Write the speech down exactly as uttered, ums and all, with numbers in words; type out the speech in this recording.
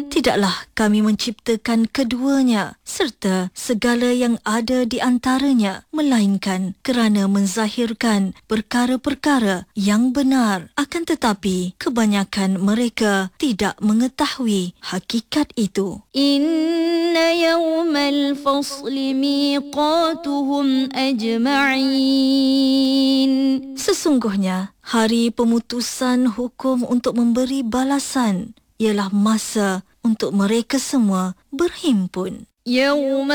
Tidaklah kami menciptakan keduanya serta segala yang ada di antaranya, melainkan kerana menzahirkan perkara-perkara yang benar. Akan tetapi, kebanyakan mereka tidak mengetahui hakikat itu. Inna yawmal fasli miqatuhum ajma'in. Sesungguhnya, hari pemutusan hukum untuk memberi balasan ialah masa untuk mereka semua berhimpun. Yawma